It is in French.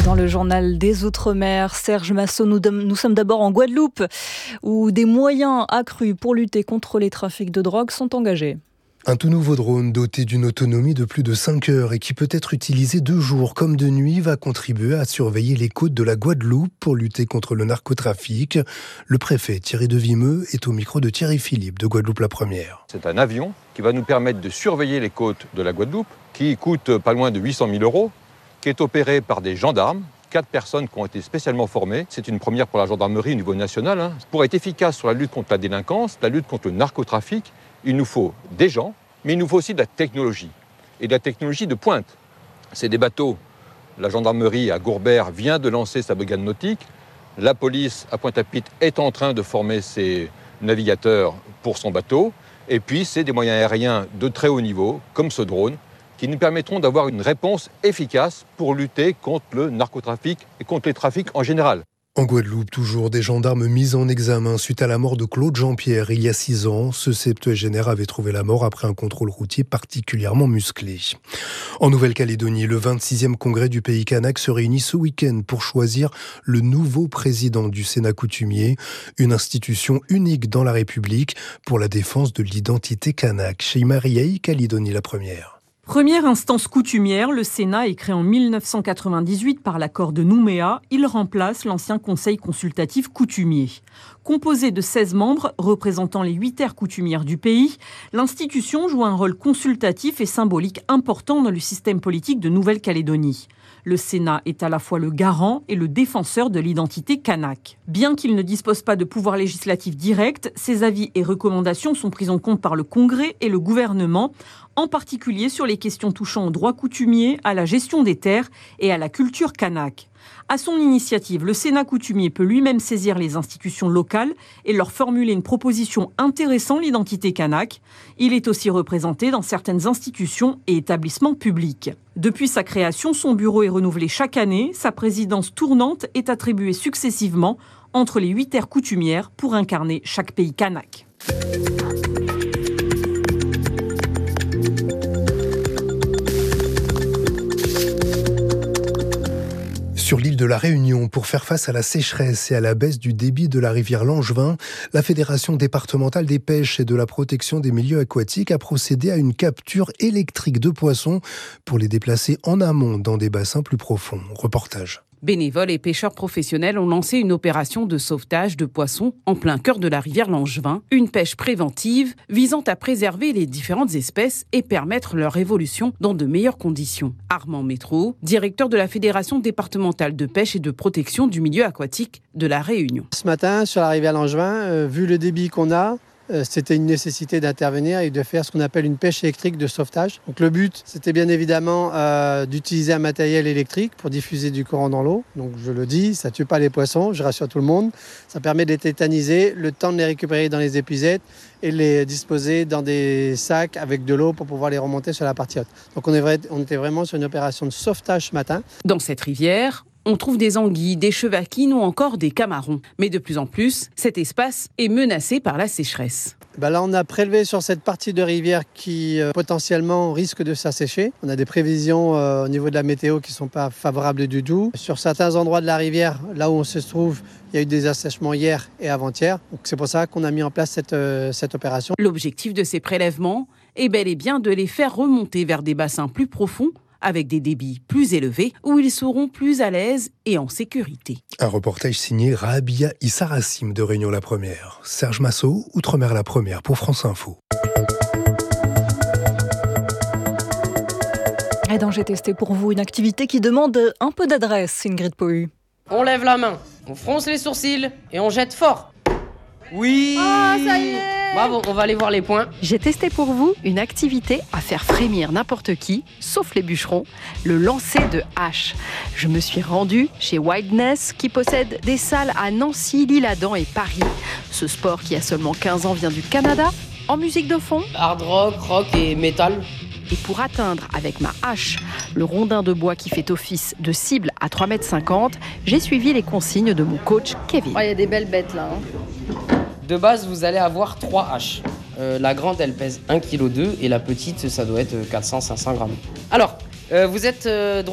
Dans le journal des Outre-mer, Serge Massot, nous sommes d'abord en Guadeloupe, où des moyens accrus pour lutter contre les trafics de drogue sont engagés. Un tout nouveau drone doté d'une autonomie de plus de 5 heures et qui peut être utilisé de jour comme de nuit va contribuer à surveiller les côtes de la Guadeloupe pour lutter contre le narcotrafic. Le préfet Thierry Devimeux est au micro de Thierry Philippe de Guadeloupe la Première. C'est un avion qui va nous permettre de surveiller les côtes de la Guadeloupe, qui coûte pas loin de 800 000 €, qui est opéré par des gendarmes, 4 personnes qui ont été spécialement formées. C'est une première pour la gendarmerie au niveau national. Pour être efficace sur la lutte contre la délinquance, la lutte contre le narcotrafic, il nous faut des gens, mais il nous faut aussi de la technologie, et de la technologie de pointe. C'est des bateaux. La gendarmerie à Gourbert vient de lancer sa brigade nautique. La police à Pointe-à-Pitre est en train de former ses navigateurs pour son bateau. Et puis, c'est des moyens aériens de très haut niveau, comme ce drone, qui nous permettront d'avoir une réponse efficace pour lutter contre le narcotrafic et contre les trafics en général. En Guadeloupe, toujours des gendarmes mis en examen suite à la mort de Claude Jean-Pierre il y a 6 ans. Ce septuagénaire avait trouvé la mort après un contrôle routier particulièrement musclé. En Nouvelle-Calédonie, le 26e congrès du pays kanak se réunit ce week-end pour choisir le nouveau président du Sénat coutumier, une institution unique dans la République pour la défense de l'identité kanak. Chez Mariaï, Calédonie la Première. Première instance coutumière, le Sénat est créé en 1998 par l'accord de Nouméa. Il remplace l'ancien Conseil consultatif coutumier. Composé de 16 membres représentant les 8 terres coutumières du pays, l'institution joue un rôle consultatif et symbolique important dans le système politique de Nouvelle-Calédonie. Le Sénat est à la fois le garant et le défenseur de l'identité kanak. Bien qu'il ne dispose pas de pouvoir législatif direct, ses avis et recommandations sont pris en compte par le Congrès et le gouvernement, en particulier sur les questions touchant au droit coutumier, à la gestion des terres et à la culture kanak. À son initiative, le Sénat coutumier peut lui-même saisir les institutions locales et leur formuler une proposition intéressant l'identité kanak. Il est aussi représenté dans certaines institutions et établissements publics. Depuis sa création, son bureau est renouvelé chaque année. Sa présidence tournante est attribuée successivement entre les 8 terres coutumières pour incarner chaque pays kanak. Sur l'île de la Réunion, pour faire face à la sécheresse et à la baisse du débit de la rivière Langevin, la Fédération départementale des pêches et de la protection des milieux aquatiques a procédé à une capture électrique de poissons pour les déplacer en amont dans des bassins plus profonds. Reportage. Bénévoles et pêcheurs professionnels ont lancé une opération de sauvetage de poissons en plein cœur de la rivière Langevin, une pêche préventive visant à préserver les différentes espèces et permettre leur évolution dans de meilleures conditions. Armand Métro, directeur de la Fédération départementale de pêche et de protection du milieu aquatique de la Réunion. Ce matin, sur la rivière Langevin, vu le débit qu'on a, c'était une nécessité d'intervenir et de faire ce qu'on appelle une pêche électrique de sauvetage. Donc le but, c'était bien évidemment d'utiliser un matériel électrique pour diffuser du courant dans l'eau. Donc je le dis, ça ne tue pas les poissons, je rassure tout le monde. Ça permet de les tétaniser, le temps de les récupérer dans les épuisettes et les disposer dans des sacs avec de l'eau pour pouvoir les remonter sur la partie haute. Donc on était vraiment sur une opération de sauvetage ce matin. Dans cette rivière, on trouve des anguilles, des chevaquines ou encore des camarons. Mais de plus en plus, cet espace est menacé par la sécheresse. Là, on a prélevé sur cette partie de rivière qui potentiellement risque de s'assécher. On a des prévisions au niveau de la météo qui ne sont pas favorables du tout. Sur certains endroits de la rivière, là où on se trouve, il y a eu des assèchements hier et avant-hier. Donc c'est pour ça qu'on a mis en place cette opération. L'objectif de ces prélèvements est bel et bien de les faire remonter vers des bassins plus profonds, avec des débits plus élevés, où ils seront plus à l'aise et en sécurité. Un reportage signé Rabia Issarassim de Réunion la Première. Serge Massot, Outre-mer la Première pour France Info. Et donc j'ai testé pour vous une activité qui demande un peu d'adresse, Ingrid Pohu. On lève la main, on fronce les sourcils et on jette fort. Oui. Oh, ça y est. Bravo, on va aller voir les points. J'ai testé pour vous une activité à faire frémir n'importe qui, sauf les bûcherons, le lancer de hache. Je me suis rendue chez Wildness, qui possède des salles à Nancy, L'Isle-Adam et Paris. Ce sport qui a seulement 15 ans vient du Canada. En musique de fond, Hard rock, rock et métal. Et pour atteindre avec ma hache le rondin de bois qui fait office de cible à 3,50 m, j'ai suivi les consignes de mon coach Kevin. Il y a des belles bêtes là. De base, vous allez avoir 3 haches. La grande, elle pèse 1,2 kg et la petite, ça doit être 400-500 grammes. Alors, vous êtes